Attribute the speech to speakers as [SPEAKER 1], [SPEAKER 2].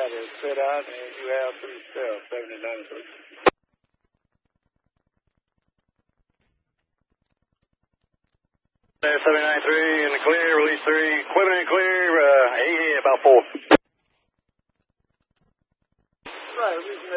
[SPEAKER 1] out is set out, and you have 3 79.
[SPEAKER 2] There, 793 in the clear, release 3, equipment in clear, about 4.
[SPEAKER 1] Right,